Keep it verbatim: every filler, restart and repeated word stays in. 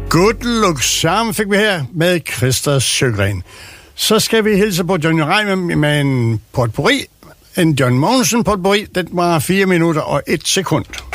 Good Look Charm fik vi her med Christa Sjøgren. Så skal vi hilse på Johnny Reim med, med en potpourri. En John Mogensen potpourri. Den var fire minutter og et sekund.